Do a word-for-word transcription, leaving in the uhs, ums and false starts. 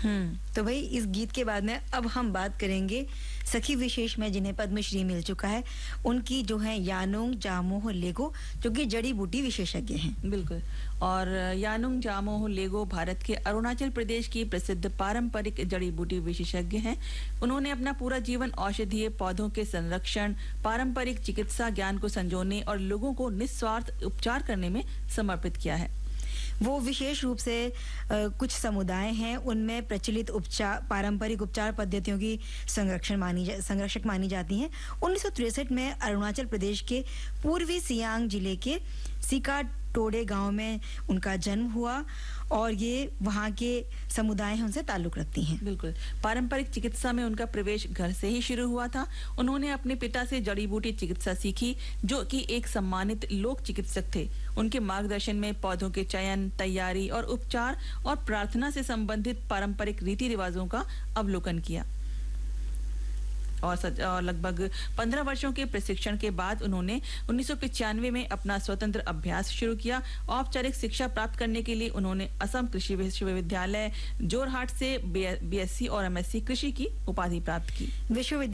हम्म तो भाई इस गीत के बाद में अब हम बात करेंगे सखी विशेष में जिन्हें पद्मश्री मिल चुका है, उनकी जो है यानुंग जामोह लेगो, जो कि जड़ी बूटी विशेषज्ञ हैं। बिल्कुल। और यानुंग जामोह लेगो भारत के अरुणाचल प्रदेश की प्रसिद्ध पारंपरिक जड़ी बूटी विशेषज्ञ हैं। उन्होंने अपना पूरा जीवन औषधीय पौधों के संरक्षण, पारंपरिक चिकित्सा ज्ञान को संजोने और लोगों को निस्वार्थ उपचार करने में समर्पित किया है। वो विशेष रूप से आ, कुछ समुदाय हैं, उनमें प्रचलित उपचार पारंपरिक उपचार पद्धतियों की संरक्षण मानी जा, संरक्षक मानी जाती हैं। उन्नीस सौ तिरसठ में अरुणाचल प्रदेश के पूर्वी सियांग जिले के सिका टोडे गांव में उनका जन्म हुआ और ये वहाँ के समुदाय हैं उनसे ताल्लुक रखती हैं। बिल्कुल। पारंपरिक चिकित्सा में उनका प्रवेश घर से ही शुरू हुआ था। उन्होंने अपने पिता से जड़ी बूटी चिकित्सा सीखी, जो कि एक सम्मानित लोक चिकित्सक थे। उनके मार्गदर्शन में पौधों के चयन, तैयारी और उपचार और प्रार्थना से संबंधित पारंपरिक रीति रिवाजों का अवलोकन किया। और, और लगभग पंद्रह वर्षों के प्रशिक्षण के बाद उन्होंने उन्नीस सौ पचानवे में अपना स्वतंत्र अभ्यास शुरू किया। औपचारिक शिक्षा प्राप्त करने के लिए उन्होंने असम कृषि विश्वविद्यालय जोरहाट से बी एस सी और एम एस सी कृषि की उपाधि प्राप्त की। विश्वविद्यालय